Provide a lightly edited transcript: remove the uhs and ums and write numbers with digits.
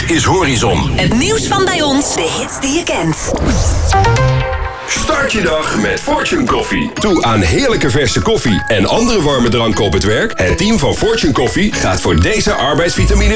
is Horizon. Het nieuws van bij ons, de hits die je kent. Start je dag met Fortune Koffie. Toe aan heerlijke verse koffie en andere warme dranken op het werk. Het team van Fortune Koffie gaat voor deze arbeidsvitamine